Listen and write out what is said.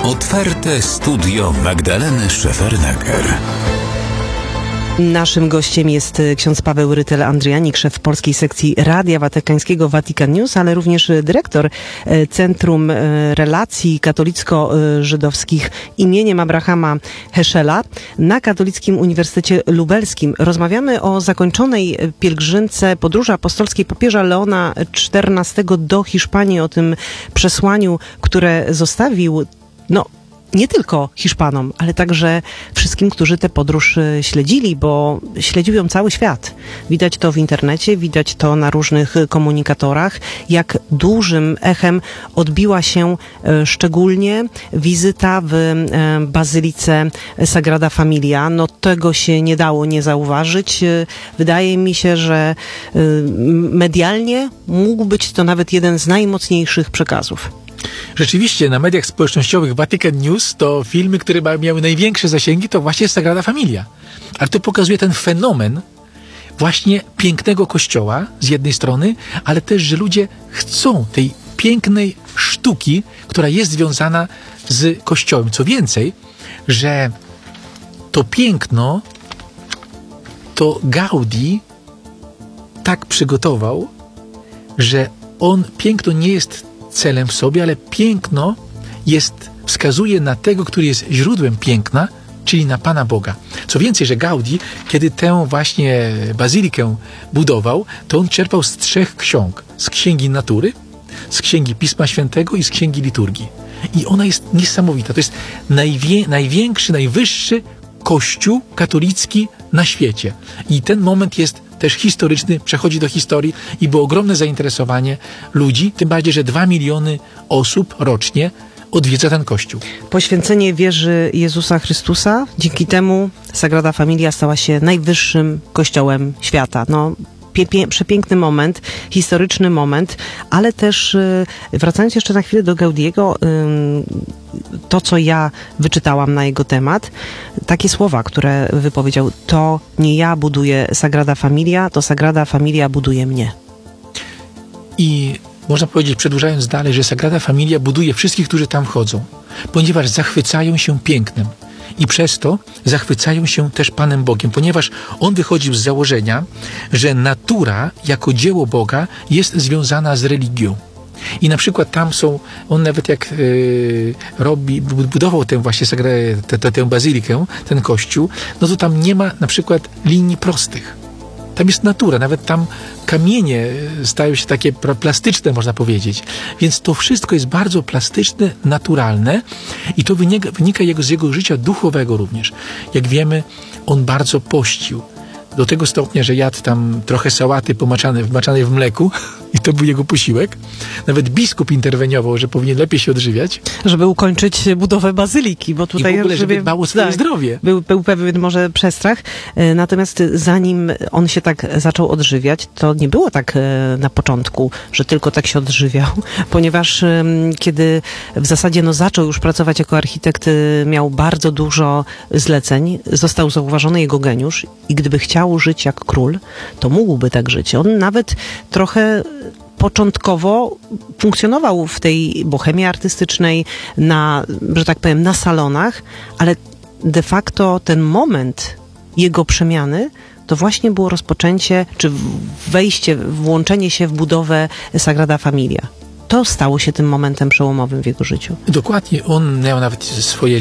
Otwarte studio Magdaleny Szefernaker. Naszym gościem jest ksiądz Paweł Rytel-Andrianik, szef polskiej sekcji Radia Watykańskiego Vatican News, ale również dyrektor Centrum Relacji Katolicko-Żydowskich imieniem Abrahama Heschela na Katolickim Uniwersytecie Lubelskim. Rozmawiamy o zakończonej pielgrzymce podróży apostolskiej papieża Leona XIV do Hiszpanii, o tym przesłaniu, które zostawił, nie tylko Hiszpanom, ale także wszystkim, którzy tę podróż śledzili, bo śledził ją cały świat. Widać to w internecie, widać to na różnych komunikatorach, jak dużym echem odbiła się szczególnie wizyta w Bazylice Sagrada Familia. Tego się nie dało nie zauważyć. Wydaje mi się, że medialnie mógł być to nawet jeden z najmocniejszych przekazów. Rzeczywiście, na mediach społecznościowych Vatican News to filmy, które miały największe zasięgi, to właśnie Sagrada Familia. Ale to pokazuje ten fenomen właśnie pięknego kościoła z jednej strony, ale też, że ludzie chcą tej pięknej sztuki, która jest związana z kościołem. Co więcej, że to piękno to Gaudi tak przygotował, że piękno nie jest celem w sobie, ale piękno wskazuje na tego, który jest źródłem piękna, czyli na Pana Boga. Co więcej, że Gaudi, kiedy tę właśnie bazylikę budował, to on czerpał z 3 ksiąg. Z Księgi Natury, z Księgi Pisma Świętego i z Księgi Liturgii. I ona jest niesamowita. To jest największy, najwyższy kościół katolicki na świecie. I ten moment jest też historyczny, przechodzi do historii i było ogromne zainteresowanie ludzi, tym bardziej, że 2 miliony osób rocznie odwiedza ten kościół. Poświęcenie wierzy Jezusa Chrystusa, dzięki temu Sagrada Familia stała się najwyższym kościołem świata. Przepiękny moment, historyczny moment, ale też wracając jeszcze na chwilę do Gaudiego, to co ja wyczytałam na jego temat, takie słowa, które wypowiedział: to nie ja buduję Sagrada Familia, to Sagrada Familia buduje mnie. I można powiedzieć, przedłużając dalej, że Sagrada Familia buduje wszystkich, którzy tam wchodzą, ponieważ zachwycają się pięknem. I przez to zachwycają się też Panem Bogiem, ponieważ on wychodził z założenia, że natura jako dzieło Boga jest związana z religią. I na przykład tam on nawet jak budował tę właśnie tę bazylikę, ten kościół, to tam nie ma na przykład linii prostych. Tam jest natura, nawet tam kamienie stają się takie plastyczne, można powiedzieć. Więc to wszystko jest bardzo plastyczne, naturalne i to wynika z jego życia duchowego również. Jak wiemy, on bardzo pościł. Do tego stopnia, że jadł tam trochę sałaty wmaczanej w mleku i to był jego posiłek. Nawet biskup interweniował, że powinien lepiej się odżywiać. Żeby ukończyć budowę bazyliki, bo tutaj... I w ogóle, żeby dbał o swoje zdrowie. Był pewien może przestrach. Natomiast zanim on się tak zaczął odżywiać, to nie było tak na początku, że tylko tak się odżywiał, ponieważ kiedy w zasadzie zaczął już pracować jako architekt, miał bardzo dużo zleceń, został zauważony jego geniusz i gdyby chciał żyć jak król, to mógłby tak żyć. On nawet trochę początkowo funkcjonował w tej bohemie artystycznej, że tak powiem, na salonach, ale de facto ten moment jego przemiany to właśnie było rozpoczęcie, czy włączenie się w budowę Sagrada Familia. To stało się tym momentem przełomowym w jego życiu. Dokładnie. On miał nawet swoje